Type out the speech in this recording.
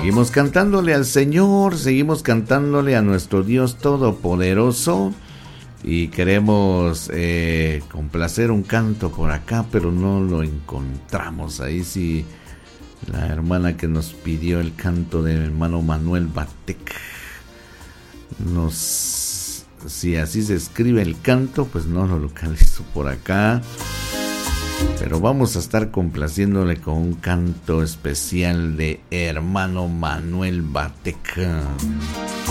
Seguimos cantándole al Señor, seguimos cantándole a nuestro Dios Todopoderoso y queremos complacer un canto por acá, pero no lo encontramos. Ahí sí, la hermana que nos pidió el canto del hermano Manuel Batec, si así se escribe el canto, pues no lo localizo por acá. Pero vamos a estar complaciéndole con un canto especial de hermano Manuel Batec.